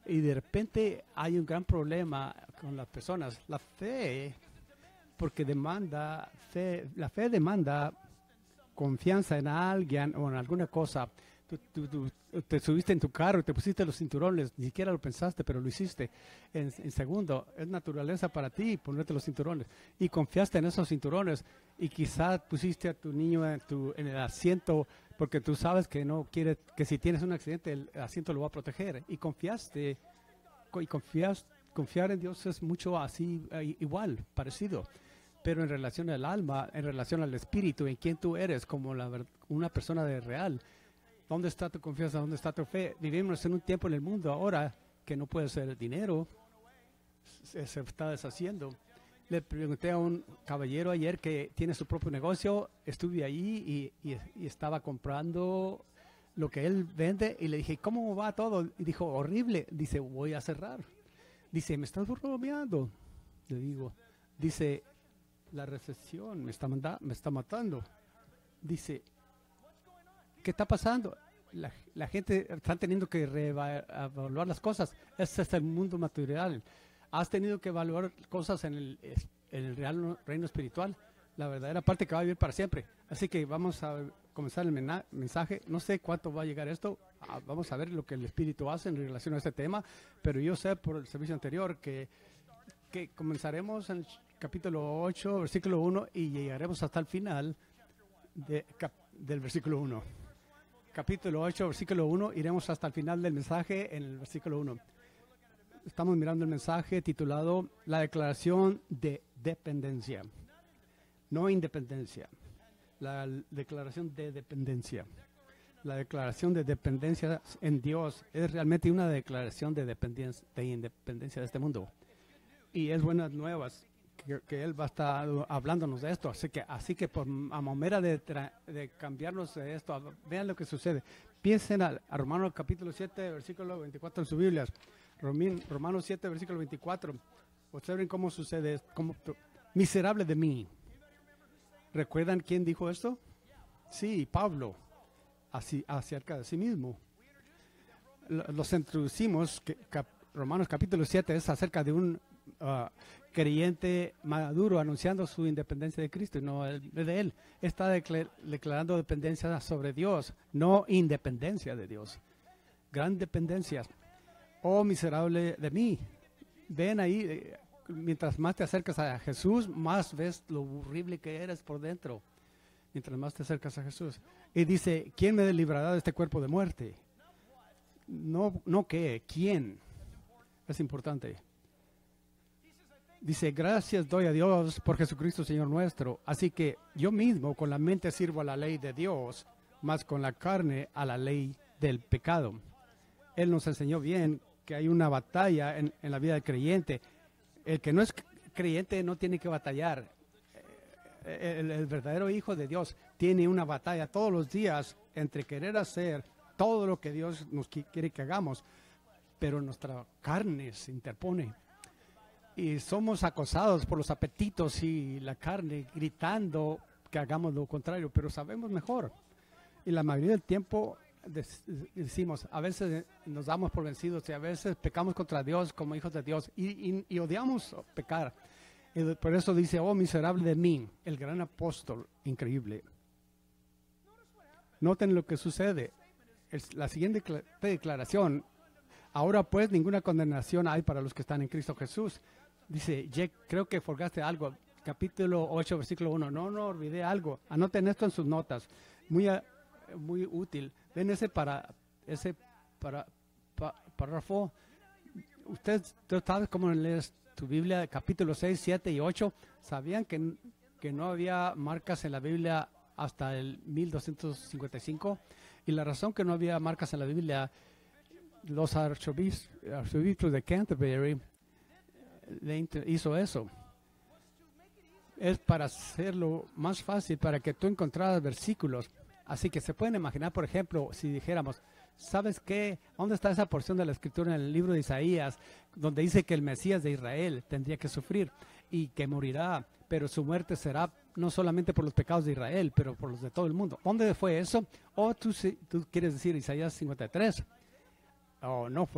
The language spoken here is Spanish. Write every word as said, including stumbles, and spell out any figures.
Y de repente hay un gran problema con las personas. La fe, porque demanda, fe, la fe demanda confianza en alguien o en alguna cosa. Tú, tú, tú, te subiste en tu carro y te pusiste los cinturones, ni siquiera lo pensaste, pero lo hiciste. En, en segundo, es naturaleza para ti ponerte los cinturones. Y confiaste en esos cinturones y quizás pusiste a tu niño en, tu, en el asiento porque tú sabes que no quiere, que si tienes un accidente el asiento lo va a proteger. Y confiaste, y confías, confiar en Dios es mucho así, igual, parecido. Pero en relación al alma, en relación al espíritu, en quién tú eres como la, una persona de real, ¿dónde está tu confianza? ¿Dónde está tu fe? Vivimos en un tiempo en el mundo ahora que no puede ser dinero, se, se está deshaciendo. Le pregunté a un caballero ayer que tiene su propio negocio, estuve allí y, y, y estaba comprando lo que él vende y le dije, ¿cómo va todo? Y dijo, horrible. Dice, voy a cerrar. Dice, ¿me estás bromeando? Le digo, dice, la recesión me está, manda me está matando. Dice, ¿qué está pasando? La, la gente está teniendo que reevaluar las cosas. Ese es el mundo material. Has tenido que evaluar cosas en el, en el real reino espiritual, la verdadera parte que va a vivir para siempre. Así que vamos a comenzar el mensaje. No sé cuánto va a llegar esto. Vamos a ver lo que el Espíritu hace en relación a este tema. Pero yo sé por el servicio anterior que, que comenzaremos en el capítulo ocho, versículo uno, y llegaremos hasta el final de, cap, del versículo uno. Capítulo ocho, versículo uno, iremos hasta el final del mensaje en el versículo uno. Estamos mirando el mensaje titulado La declaración de dependencia, no independencia. La declaración de dependencia. La declaración de dependencia en Dios es realmente una declaración de dependencia, de independencia de este mundo. Y es buenas nuevas que, que Él va a estar hablándonos de esto. Así que, así que por, a manera de, de cambiarnos de esto, vean lo que sucede. Piensen a, a Romanos capítulo siete, versículo veinticuatro en sus Biblias. Romanos siete, versículo veinticuatro. Observen cómo sucede esto. Como, miserable de mí. ¿Recuerdan quién dijo esto? Sí, Pablo, así, acerca de sí mismo. Los introducimos, que, cap, Romanos capítulo siete es acerca de un uh, creyente maduro anunciando su independencia de Cristo, y no de Él. Está declar, declarando dependencia sobre Dios, no independencia de Dios. Gran dependencia. Oh, miserable de mí. Ven ahí, eh, mientras más te acercas a Jesús, más ves lo horrible que eres por dentro. Mientras más te acercas a Jesús. Y dice, ¿quién me librará de este cuerpo de muerte? No, no qué, ¿quién? Es importante. Dice, gracias doy a Dios por Jesucristo Señor nuestro. Así que yo mismo con la mente sirvo a la ley de Dios, más con la carne a la ley del pecado. Él nos enseñó bien que hay una batalla en, en la vida del creyente. El que no es creyente no tiene que batallar. El, el verdadero hijo de Dios tiene una batalla todos los días entre querer hacer todo lo que Dios nos quiere que hagamos, pero nuestra carne se interpone. Y somos acosados por los apetitos y la carne gritando que hagamos lo contrario, pero sabemos mejor. Y la mayoría del tiempo decimos, a veces nos damos por vencidos y a veces pecamos contra Dios como hijos de Dios y, y, y odiamos pecar. Y por eso dice, oh miserable de mí, el gran apóstol, increíble. Noten lo que sucede. Es la siguiente declaración, ahora pues ninguna condenación hay para los que están en Cristo Jesús. Dice, Jack, creo que forgaste algo. Capítulo ocho, versículo uno. No, no, olvidé algo. Anoten esto en sus notas. Muy, muy útil. Ven ese para ese para, pa, párrafo. Usted, tú sabes cómo lees tu Biblia, capítulo seis, siete y ocho. ¿Sabían que, que no había marcas en la Biblia hasta el mil doscientos cincuenta y cinco? Y la razón que no había marcas en la Biblia, los arzobispos de Canterbury le hizo eso. Es para hacerlo más fácil, para que tú encontraras versículos. Así que se pueden imaginar, por ejemplo, si dijéramos, ¿sabes qué? ¿Dónde está esa porción de la Escritura en el libro de Isaías, donde dice que el Mesías de Israel tendría que sufrir y que morirá, pero su muerte será no solamente por los pecados de Israel, pero por los de todo el mundo? ¿Dónde fue eso? ¿O tú, tú quieres decir Isaías cincuenta y tres? ¿O no fue?